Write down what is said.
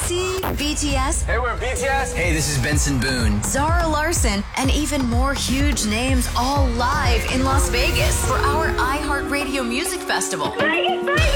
See? BTS, Hey, we're BTS. Hey, this is Benson Boone. Zara Larson, and even more huge names all live in Las Vegas for our iHeartRadio Music Festival.